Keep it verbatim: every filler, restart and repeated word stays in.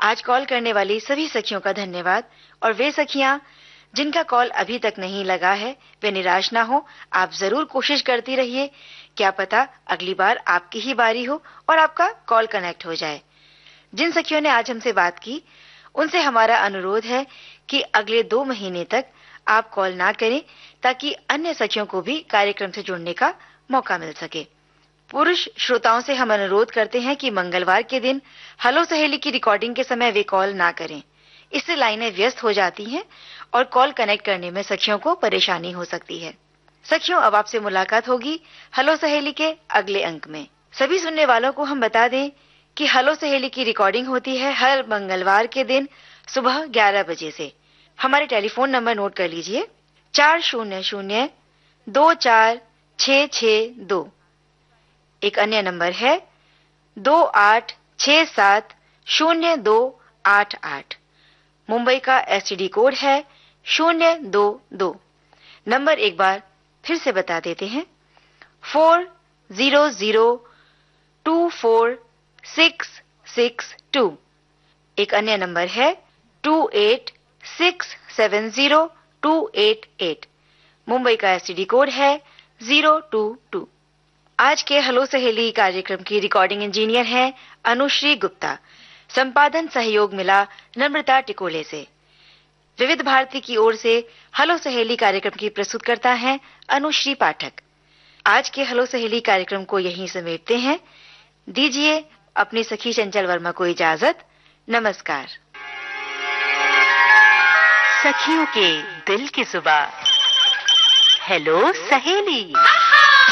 आज कॉल करने वाली सभी सखियों का धन्यवाद। और वे सखियां जिनका कॉल अभी तक नहीं लगा है, वे निराश ना हो, आप जरूर कोशिश करती रहिए। क्या पता अगली बार आपकी ही बारी हो और आपका कॉल कनेक्ट हो जाए। जिन सखियों ने आज हमसे बात की, उनसे हमारा अनुरोध है कि अगले दो महीने तक आप कॉल ना करें, ताकि अन्य सखियों को भी कार्यक्रम से जुड़ने का मौका मिल सके। पुरुष श्रोताओं से हम अनुरोध करते हैं कि मंगलवार के दिन हेलो सहेली की रिकॉर्डिंग के समय वे कॉल ना करें। इससे लाइनें व्यस्त हो जाती हैं और कॉल कनेक्ट करने में सखियों को परेशानी हो सकती है। सखियों, अब आपसे मुलाकात होगी हेलो सहेली के अगले अंक में। सभी सुनने वालों को हम बता दें कि हेलो सहेली की रिकॉर्डिंग होती है हर मंगलवार के दिन सुबह ग्यारह बजे से। हमारे टेलीफोन नंबर नोट कर लीजिए, चार शून्य शून्य दो चार छः छः दो। एक अन्य नंबर है दो आठ छः सात शून्य दो आठ आठ। मुंबई का एसटीडी कोड है शून्य दो दो। नंबर एक बार फिर से बता देते हैं, four zero zero to four six six to. एक अन्य नंबर है to eight six seven zero to eight eight. Mumbai का एसटीडी कोड है जीरो टू टू। आज के हेलो सहेली कार्यक्रम की रिकॉर्डिंग इंजीनियर हैं अनुश्री गुप्ता। संपादन सहयोग मिला नम्रता टिकोले से। विविध भारती की ओर से हेलो सहेली कार्यक्रम की प्रस्तुतकर्ता हैं अनुश्री पाठक। आज के हेलो सहेली कार्यक्रम को यहीं समेटते हैं। दीजिए अपनी सखी चंचल वर्मा को इजाजत। नमस्कार। सखियों के दिल की जुबान, हेलो सहेली।